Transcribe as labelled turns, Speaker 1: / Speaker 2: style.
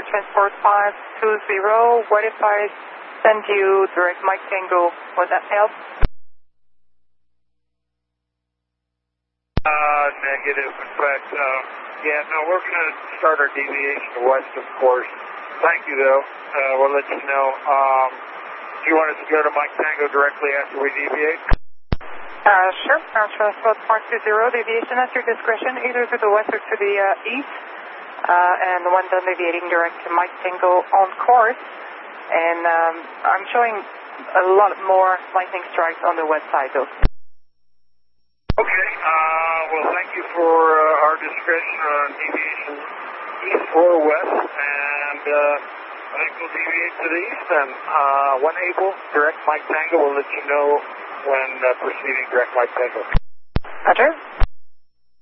Speaker 1: Transport 520. What if I send you direct Mike Tango? Would that help?
Speaker 2: Negative. In fact, yeah, no, we're going to start our deviation to west, of course. Thank you, though. We'll let you know. Do you want us to go to Mike Tango directly after we deviate?
Speaker 1: Sure. Transport 520, deviation at your discretion, either to the west or to the east. And when done deviating, direct to Mike Tango on course. And I'm showing a lot more lightning strikes on the west side, though.
Speaker 2: Okay. Well, thank you for our discretion on deviation east or west. And I think we'll deviate to the east. And when able, direct Mike Tango. We'll let you know when proceeding direct Mike Tango.